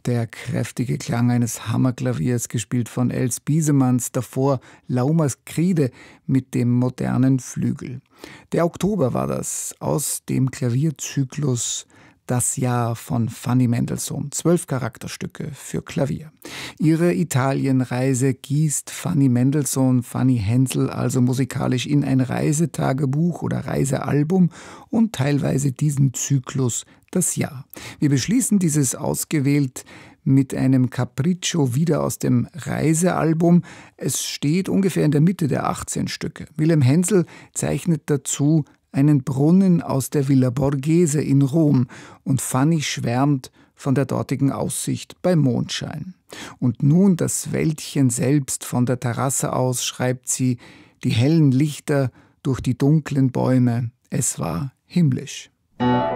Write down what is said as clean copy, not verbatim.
Der kräftige Klang eines Hammerklaviers, gespielt von Els Biesemanns, davor Laumers Kriede mit dem modernen Flügel. Der Oktober war das, aus dem Klavierzyklus Das Jahr von Fanny Mendelssohn. 12 Charakterstücke für Klavier. Ihre Italienreise gießt Fanny Mendelssohn, Fanny Hensel, also musikalisch in ein Reisetagebuch oder Reisealbum und teilweise diesen Zyklus Das Jahr. Wir beschließen dieses ausgewählt mit einem Capriccio wieder aus dem Reisealbum. Es steht ungefähr in der Mitte der 18 Stücke. Wilhelm Hensel zeichnet dazu einen Brunnen aus der Villa Borghese in Rom und Fanny schwärmt von der dortigen Aussicht bei Mondschein. Und nun das Wäldchen selbst von der Terrasse aus, schreibt sie, die hellen Lichter durch die dunklen Bäume, es war himmlisch.